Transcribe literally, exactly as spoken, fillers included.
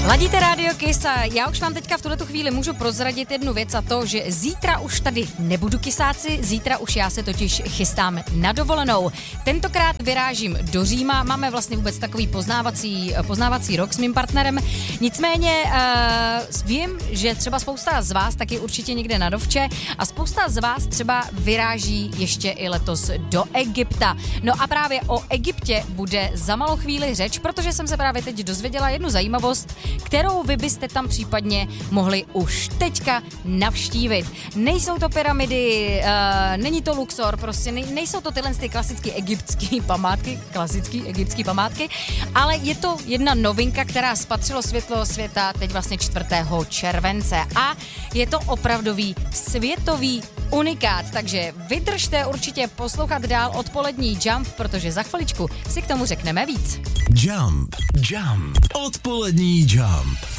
Ladíte Radio Kiss a já už vám teďka v tuhletu chvíli můžu prozradit jednu věc a to, že zítra už tady nebudu kysáci, zítra už já se totiž chystám na dovolenou. Tentokrát vyrážím do Říma, máme vlastně vůbec takový poznávací, poznávací rok s mým partnerem, nicméně uh, vím, že třeba spousta z vás taky určitě někde na dovče a spousta z vás třeba vyráží ještě i letos do Egypta. No a právě o Egyptě bude za malou chvíli řeč, protože jsem se právě teď dozvěděla jednu zajímavost, kterou vy byste tam případně mohli už teďka navštívit. Nejsou to pyramidy, uh, není to Luxor, prostě nej, nejsou to tyhle ty klasické egyptské památky, klasické egyptské památky, ale je to jedna novinka, která spatřilo světlo světa teď vlastně čtvrtého července a je to opravdový světový unikát, takže vydržte určitě poslouchat dál odpolední Jump, protože za chviličku si k tomu řekneme víc. Jump, Jump, odpolední Jump.